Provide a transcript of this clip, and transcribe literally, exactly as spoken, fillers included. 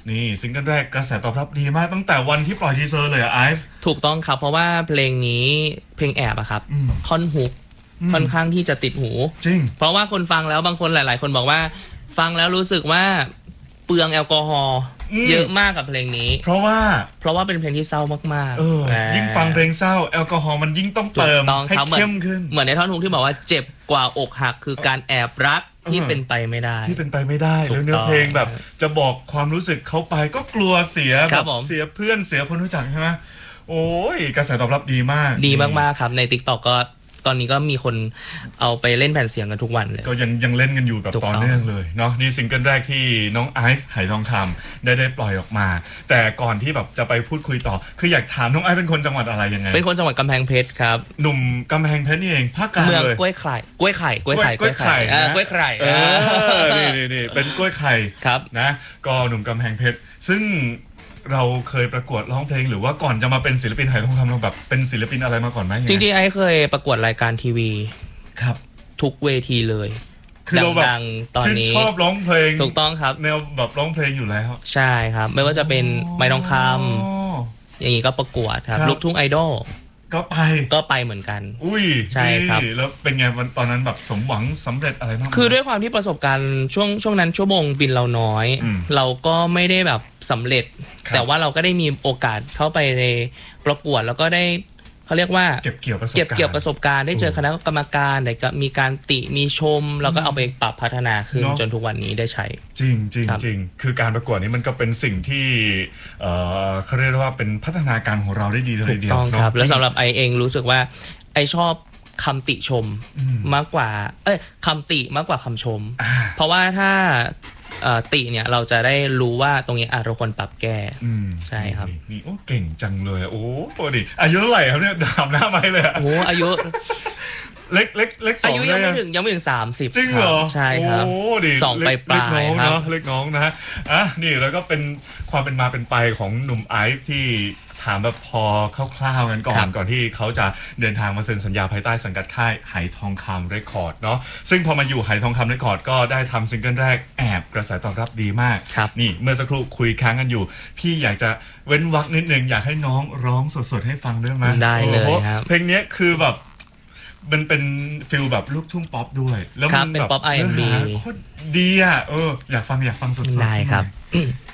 นี่ซิงเกิลแรกกระแสตอบรับดีมากตั้งแต่วันที่ปล่อยทีเซอร์เลยอะไอฟ์ถูกต้องครับเพราะว่าเพลงนี้เพลงแอบอะครับท่อนฮุกค่อนข้างที่จะติดหูจริงเพราะว่าคนฟังแล้วบางคนหลายๆคนบอกว่าฟังแล้วรู้สึกว่าเปลืองแอลกอฮอล์เยอะมากกับเพลงนี้เพราะว่าเพราะว่าเป็นเพลงที่เศร้ามากๆยิ่งฟังเพลงเศร้าแอลกอฮอล์มันยิ่งต้องเติมให้เข้มขึ้นเหมือนในท่อนฮุกที่บอกว่าเจ็บกว่าอกหักคือการแอบรักที่เป็นไปไม่ได้ที่เป็นไปไม่ได้แล้วเนื้อเพลงแบบจะบอกความรู้สึกเขาไปก็กลัวเสียแบบเสียเพื่อนเสียคนรู้จักใช่ไหมโอ้ยกระแสตอบรับดีมากดีมากๆครับใน TikTok ก็ตอนนี้ก็มีคนเอาไปเล่นแผ่นเสียงกันทุกวันเลยก็ยังยังเล่นกันอยู่แบบต่อเนื่องเลยเนาะนี่ซิงเกิลแรกที่น้องไอซ์ไหทองคำได้ได้ปล่อยออกมาแต่ก่อนที่แบบจะไปพูดคุยต่อคืออยากถามน้องไอซ์เป็นคนจังหวัดอะไรยังไงเป็นคนจังหวัดกำแพงเพชรครับหนุ่มกำแพงเพชรนี่เองภาคกลางเลยเมืองกล้วยไข่กล้วยไข่กล้วยไข่กล้วยไข่กล้วยไข่นี่นี่นี่เป็นกล้วยไข่ครับนะก็หนุ่มกำแพงเพชรซึ่งเราเคยประกวดร้องเพลงหรือว่าก่อนจะมาเป็นศิลปินไหทองคำเราแบบเป็นศิลปินอะไรมาก่อนไหมจริงๆไอ้เคยประกวดรายการทีวีครับทุกเวทีเลยคือเราแบบตอนนี้ชอบร้องเพลงถูกต้องครับแนวแบบร้องเพลงอยู่แล้วใช่ครับไม่ว่าจะเป็นไม้ทองคำอย่างนี้ก็ประกวดครับลูกทุ่งไอดอลก็ไปก็ไปเหมือนกันอุ้ยใช่ครับแล้วเป็นไงตอนนั้นแบบสมหวังสำเร็จอะไรบ้างคือด้วยความที่ประสบการณ์ช่วงช่วงนั้นชั่วโมงบินเราน้อยเราก็ไม่ได้แบบสำเร็จแต่ว่าเราก็ได้มีโอกาสเข้าไปในประกวดแล้วก็ได้เขาเรียกว่าเก็บเกี่ยวประสบการณ์เก็บเกี่ยวประสบการณ์ได้เจอคณะกรรมการได้ก็มีการติมีชมแล้วก็เอาไปปรับพัฒนาขึ้นจนทุกวันนี้ได้ใช้จริงจริงจริงคือการประกวดนี้มันก็เป็นสิ่งที่เอ่อเขาเรียกว่าเป็นพัฒนาการของเราได้ดีเลยเดียวถูกต้องครับแล้วสำหรับไอเองรู้สึกว่าไอชอบคำติชมมากกว่าเอ้ยคำติมากกว่าคำชมเพราะว่าถ้าติเนี่ยเราจะได้รู้ว่าตรงนี้เราควรปรับแก้ใช่ครับนี่โอ้เก่งจังเลยโอ้โหดิอายุเท่าไหร่ครับเนี่ยถามหน้าไม่เลยโอ้อายุเล็กเล็กเล็กสองอายุยังไม่ถึงยังไม่ถึงสามสิบจริงเหรอใช่ครับสองไปปลายครับเล็กน้องนะอ่ะนี่แล้วก็เป็นความเป็นมาเป็นไปของหนุ่มไอซ์ที่ถามแบบพอคร่าวๆกันก่อนก่อนที่เขาจะเดินทางมาเซ็นสัญญาภายใต้สังกัดค่ายไหทองคำเรคคอร์ดเนาะซึ่งพอมาอยู่ไหทองคำเรคคอร์ดก็ได้ทำซิงเกิลแรกแอบกระแสตอบรับดีมากนี่เมื่อสักครู่คุยค้างกันอยู่พี่อยากจะเว้นวรรคนิดนึงอยากให้น้องร้องสดๆให้ฟังได้ไหมได้เลยครับเพลงนี้คือแบบมันเป็นฟิลแบบลูกทุ่งป๊อปด้วยแล้วมันแบบเนื้อหาโคตรดีอ่ะเอออยากฟังอยากฟังสดๆได้ครับ